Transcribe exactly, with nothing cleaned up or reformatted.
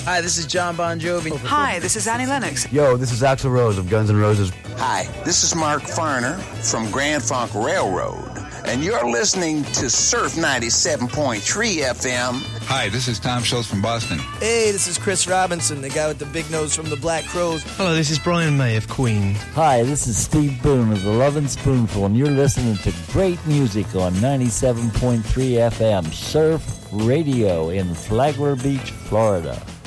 Hi, this is John Bon Jovi. Hi, this is Annie Lennox. Yo, this is Axl Rose of Guns N' Roses. Hi, this is Mark Farner from Grand Funk Railroad, and you're listening to Surf ninety-seven point three F M. Hi, this is Tom Schultz from Boston. Hey, this is Chris Robinson, the guy with the big nose from the Black Crowes. Hello, this is Brian May of Queen. Hi, this is Steve Boone of the Lovin' Spoonful, and you're listening to great music on ninety-seven point three F M, Surf Radio in Flagler Beach, Florida.